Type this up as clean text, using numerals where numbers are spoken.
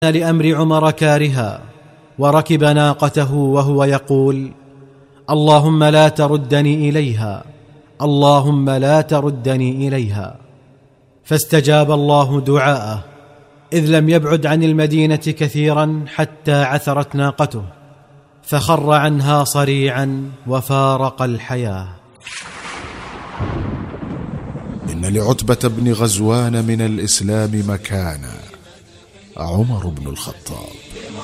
لأمر عمر كارها، وركب ناقته وهو يقول: اللهم لا تردني إليها، اللهم لا تردني إليها. فاستجاب الله دعاءه، إذ لم يبعد عن المدينة كثيرا حتى عثرت ناقته، فخر عنها صريعا وفارق الحياة. إن لعتبة بن غزوان من الإسلام مكانا عمر بن الخطاب.